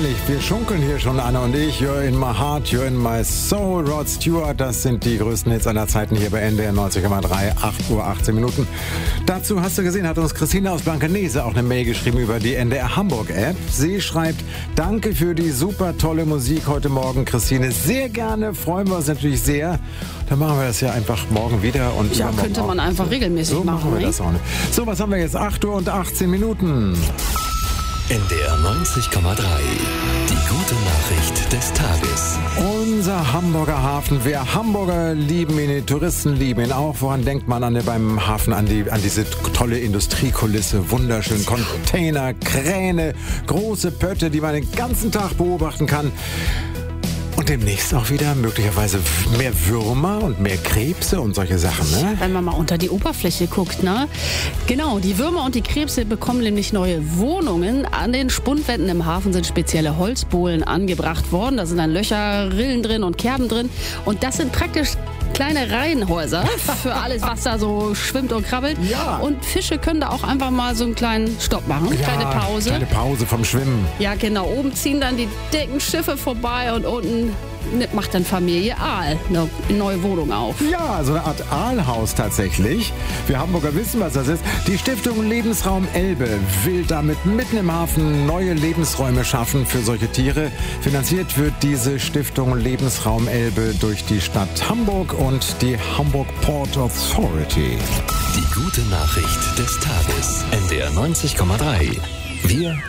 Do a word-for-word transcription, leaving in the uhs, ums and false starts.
ähnlich. Wir schunkeln hier schon, Anna und ich. You're in my heart, you're in my soul. Rod Stewart, das sind die größten Hits aller Zeiten hier bei N D R neunzig Komma drei, acht Uhr achtzehn Minuten. Dazu, hast du gesehen, hat uns Christine aus Blankenese auch eine Mail geschrieben über die N D R Hamburg App. Sie schreibt, danke für die super tolle Musik heute Morgen, Christine. Sehr gerne, freuen wir uns natürlich sehr. Dann machen wir das ja einfach morgen wieder. Und ja, könnte man auch einfach regelmäßig so machen. machen wir ne? das auch nicht. So, was haben wir jetzt? acht Uhr und achtzehn Minuten. N D R neunzig Komma drei. Die gute Nachricht des Tages. Unser Hamburger Hafen. Wir Hamburger lieben ihn, die Touristen lieben ihn auch. Woran denkt man an, beim Hafen an, die, an diese tolle Industriekulisse? Wunderschön. Container, Kräne, große Pötte, die man den ganzen Tag beobachten kann. Und demnächst auch wieder möglicherweise mehr Würmer und mehr Krebse und solche Sachen, ne? Wenn man mal unter die Oberfläche guckt, ne? Genau, die Würmer und die Krebse bekommen nämlich neue Wohnungen. An den Spundwänden im Hafen sind spezielle Holzbohlen angebracht worden. Da sind dann Löcher, Rillen drin und Kerben drin. Und das sind praktisch kleine Reihenhäuser für alles, was da so schwimmt und krabbelt. Ja. Und Fische können da auch einfach mal so einen kleinen Stopp machen, Ja, kleine Pause. Kleine Pause vom Schwimmen. Ja, genau. Oben ziehen dann die dicken Schiffe vorbei und unten macht dann Familie Aal eine neue Wohnung auf. Ja, so eine Art Aalhaus tatsächlich. Wir Hamburger wissen, was das ist. Die Stiftung Lebensraum Elbe will damit mitten im Hafen neue Lebensräume schaffen für solche Tiere. Finanziert wird diese Stiftung Lebensraum Elbe durch die Stadt Hamburg und die Hamburg Port Authority. Die gute Nachricht des Tages. N D R neunzig Komma drei. Wir